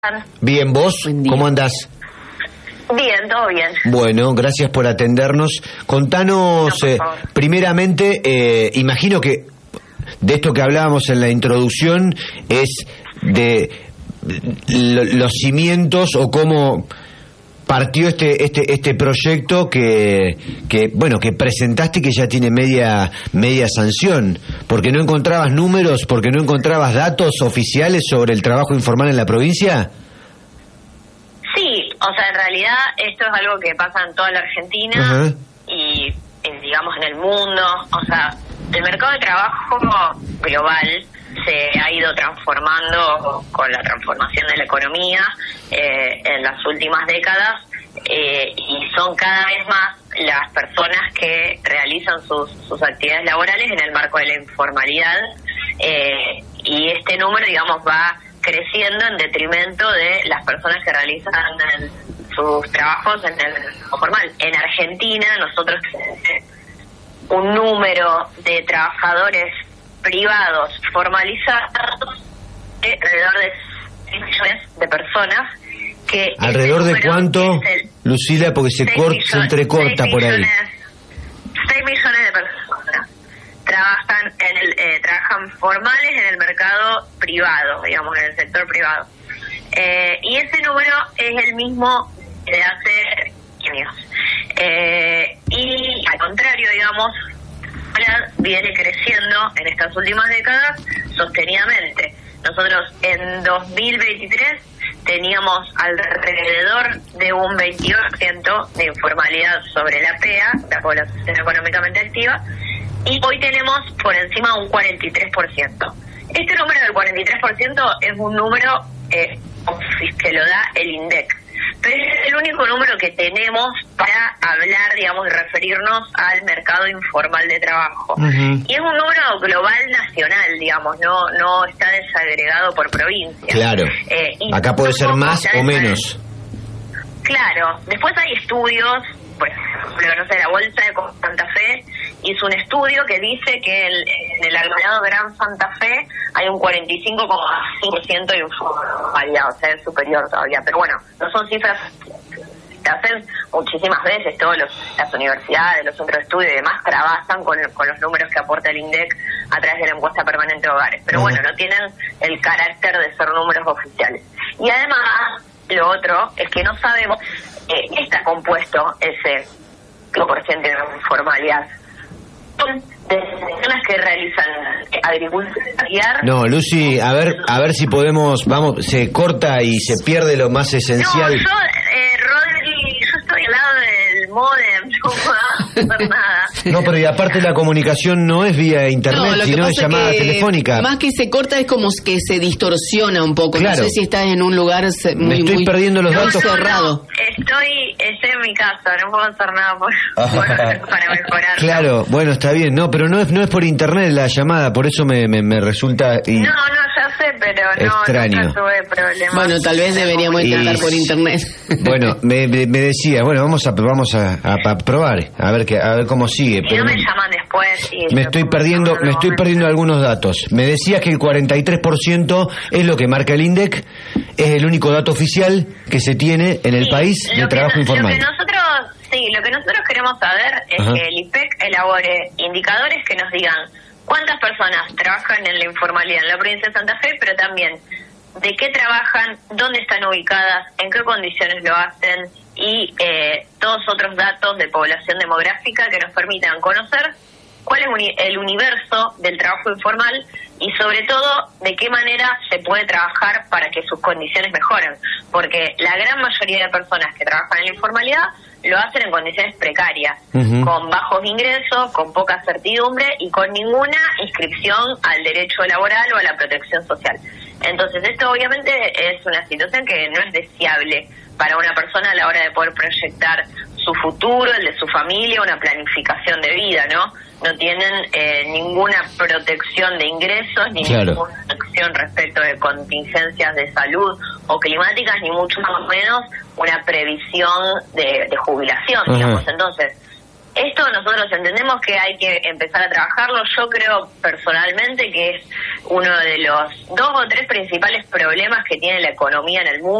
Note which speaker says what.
Speaker 1: Bien, ¿vos? ¿Cómo andás?
Speaker 2: Bien, todo bien.
Speaker 1: Bueno, gracias por atendernos. Contanos, primeramente, imagino que de esto que hablábamos en la introducción es de los cimientos o cómo partió este proyecto que presentaste y que ya tiene media sanción, porque no encontrabas números, porque no encontrabas datos oficiales sobre el trabajo informal en la provincia.
Speaker 2: Sí, o sea, en realidad esto es algo que pasa en toda la Argentina y digamos en el mundo. O sea, el mercado de trabajo global se ha ido transformando con la transformación de la economía en las últimas décadas y son cada vez más las personas que realizan sus actividades laborales en el marco de la informalidad y este número, digamos, va creciendo en detrimento de las personas que realizan sus trabajos en el mercado formal. En Argentina nosotros tenemos un número de trabajadores privados formalizados de alrededor de 6 millones de personas. Que
Speaker 1: ¿Alrededor de cuánto, Lucila? Porque se entrecorta por ahí.
Speaker 2: 6 millones de personas trabajan formales en el mercado privado, digamos, en el sector privado. Y ese número es el mismo de hace años. Y al contrario, digamos, viene creciendo en estas últimas décadas sostenidamente. Nosotros en 2023 teníamos alrededor de un 22% de informalidad sobre la PEA, la población económicamente activa, y hoy tenemos por encima un 43%. Este número del 43% es un número que lo da el INDEC, pero es el único número que tenemos para hablar, digamos, y referirnos al mercado informal de trabajo. Y es un número global nacional, digamos, no está desagregado por provincia.
Speaker 1: Claro, acá puede ser más o menos.
Speaker 2: Claro, después hay estudios, por ejemplo, no sé, la Bolsa de Santa Fe hizo un estudio que dice que en el aglomerado Gran Santa Fe hay un 45,5% de informalidad, o sea, es superior todavía. Pero bueno, no son cifras que hacen muchísimas veces. Las universidades, los centros de estudio y demás trabajan con los números que aporta el INDEC a través de la encuesta permanente de hogares. Pero bueno, no tienen el carácter de ser números oficiales. Y además, lo otro es que no sabemos qué está compuesto ese 5% de informalidad. De personas que realizan agricultura.
Speaker 1: No, Lucy, a ver si podemos, vamos, se corta y se pierde lo más esencial.
Speaker 2: No, Rodri, yo estoy al lado del módem, no puedo hacer nada.
Speaker 1: No, pero y aparte la comunicación no es vía internet, sino es llamada telefónica.
Speaker 3: Más que se corta es como que se distorsiona un poco.
Speaker 1: Claro.
Speaker 3: No sé si estás en un lugar muy
Speaker 1: perdiendo los datos
Speaker 2: No,
Speaker 3: cerrado.
Speaker 2: estoy en mi casa, no puedo hacer nada para mejorar.
Speaker 1: Claro, bueno, está bien, no, pero no es por internet la llamada, por eso me resulta
Speaker 2: No, ya sé, pero
Speaker 1: extraño.
Speaker 2: No tuve problemas.
Speaker 3: Bueno, tal vez deberíamos intentar por internet.
Speaker 1: Bueno, me decía, bueno, vamos a probar, a ver cómo sigue.
Speaker 2: Y
Speaker 1: pero
Speaker 2: no me llaman después.
Speaker 1: Me estoy perdiendo algunos datos. Me decías que el 43% es lo que marca el INDEC, es el único dato oficial que se tiene en el país de trabajo informal.
Speaker 2: Lo que nosotros queremos saber es que el IPEC elabore indicadores que nos digan cuántas personas trabajan en la informalidad en la provincia de Santa Fe, pero también de qué trabajan, dónde están ubicadas, en qué condiciones lo hacen y todos otros datos de población demográfica que nos permitan conocer cuál es el universo del trabajo informal y sobre todo de qué manera se puede trabajar para que sus condiciones mejoren, porque la gran mayoría de personas que trabajan en la informalidad lo hacen en condiciones precarias, con bajos ingresos, con poca certidumbre y con ninguna inscripción al derecho laboral o a la protección social. Entonces esto obviamente es una situación que no es deseable para una persona a la hora de poder proyectar su futuro, el de su familia, una planificación de vida, ¿no? No tienen ninguna protección de ingresos, ni ninguna protección respecto de contingencias de salud o climáticas, ni mucho menos una previsión de jubilación, digamos. Entonces, Esto nosotros entendemos que hay que empezar a trabajarlo. Yo creo personalmente que es uno de los 2 o 3 principales problemas que tiene la economía en el mundo.